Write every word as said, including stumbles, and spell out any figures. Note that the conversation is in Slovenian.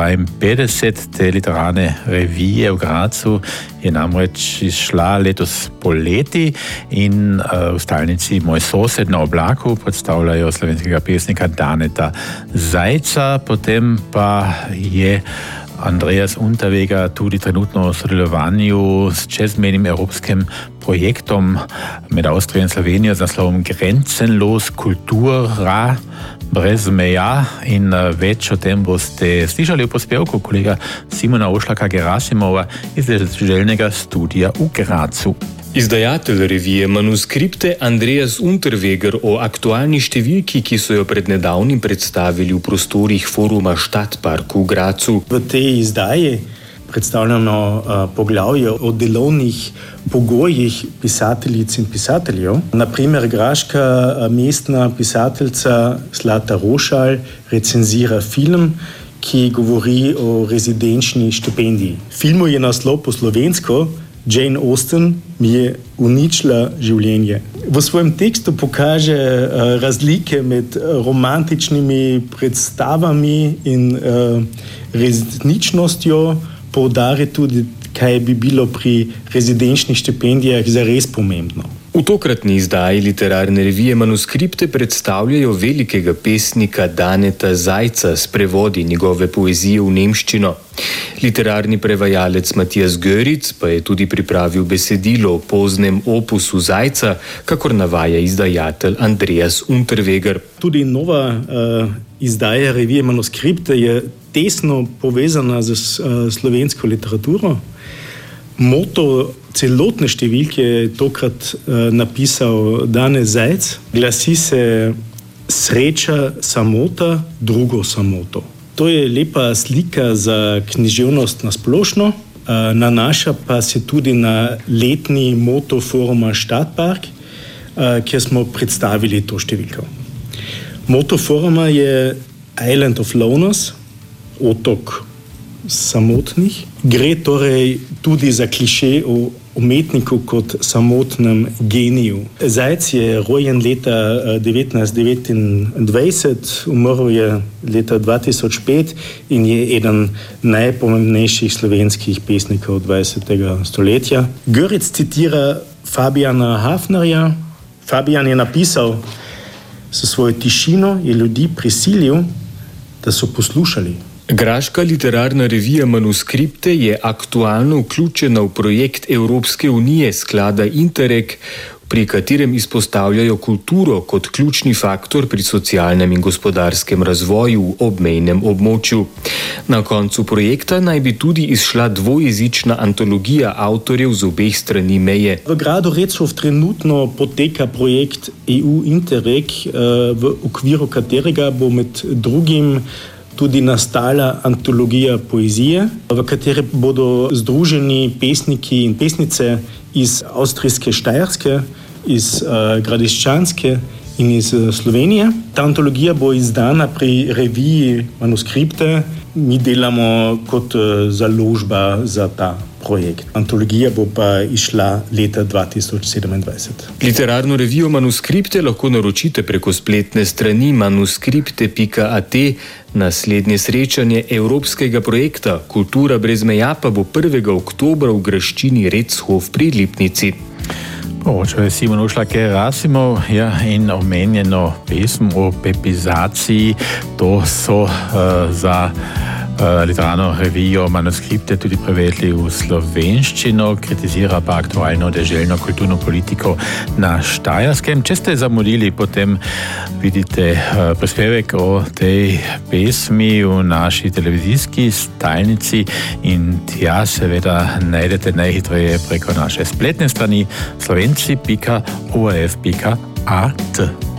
dvainpetdeset literarne revije v Gracu je namreč izšla letos poleti in v stalnici Moj sosed na oblaku predstavljajo slovenskega pesnika Daneta Zajca, potem pa je Andreas Unterweger tudi trenutno v sodelovanju s čezmejnim evropskim projektom med Avstrijo in Slovenijo z naslovom Grenzenlos kultura brez meja in več o tem boste slišali v prispevku kolega Simona Ošlaka Gerasimova iz deželnega studia v Gracu. Izdajatelj revije Manuskripte Andreas Unterweger o aktualni številki, ki so jo pred nedavnim predstavili v prostorih foruma Stadtpark v Gracu. V tej izdaji predstavljamo uh, poglavje o delovnih pogojih pisateljic in pisateljev. Naprimer, graška uh, mestna pisateljica Zlata Rošalj recenzira film, ki govori o rezidenčni štipendiji. Filmu je naslov po slovensko Jane Austen mi je uničila življenje. V svojem tekstu pokaže uh, razlike med romantičnimi predstavami in uh, resničnostjo, poudari tudi, kaj bi bilo pri rezidenčnih štipendijah zares pomembno. V tokratni izdaji literarne revije Manuskripte predstavljajo velikega pesnika Daneta Zajca s prevodi njegove poezije v nemščino. Literarni prevajalec Matijas Göric pa je tudi pripravil besedilo o poznem opusu Zajca, kakor navaja izdajatelj Andreas Unterweger. Tudi nova uh, izdaja revije Manuskripte je tesno povezana z uh, slovensko literaturo. Moto celotne številke je tokrat uh, napisal Daneta Zajc. Glasi se sreča, samota, drugo samoto. To je lepa slika za književnost na splošno, uh, nanaša pa se tudi na letni moto foruma Stadtpark, uh, kjer smo predstavili to številko. Moto foruma je Island of Loners, otok samotnih. Gre torej tudi za kliše o umetniku kot samotnem geniju. Zajc je rojen leta devetnajststo devetindvajset, umrl je leta dva tisoč pet in je eden najpomembnejših slovenskih pesnikov dvajsetega stoletja. Göric citira Fabiana Hafnerja. Fabian je napisal: "S svojo tišino je ljudi prisilil, da so poslušali." Graška literarna revija Manuskripte je aktualno vključena v projekt Evropske unije sklada Interreg, pri katerem izpostavljajo kulturo kot ključni faktor pri socialnem in gospodarskem razvoju v obmejnem območju. Na koncu projekta naj bi tudi izšla dvojezična antologija avtorjev z obeh strani meje. V gradu Recov trenutno poteka projekt E U Interreg, v okviru katerega bo med drugim tudi nastala antologija poezije, v kateri bodo združeni pesniki in pesnice iz avstrijske Štajerske, iz uh, Gradiščanske in iz uh, Slovenije. Ta antologija bo izdana pri reviji Manuskripte. Mi delamo kot uh, založba za ta projekt. Antologija bo pa išla leta dva tisoč sedemindvajset. Literarno revijo Manuskripte lahko naročite preko spletne strani manuskripte pika a te. Naslednje srečanje evropskega projekta Kultura brez meja pa bo prvega oktobra v graščini Rechof pri Lipnici. Poročal je Simon Ošlak Gerasimov, ja, in omenjeno pesem o pepizaciji, to so uh, za uh, literarno revijo Manuskripte tudi prevedli v slovenščino, kritizira pa aktualno deželno kulturno politiko na Štajerskem. Če ste zamudili, potem vidite uh, prispevek o tej pesmi v naši televizijski stalnici in tja seveda najdete najhitreje preko naše spletne strani slovenci pika o r f pika a t.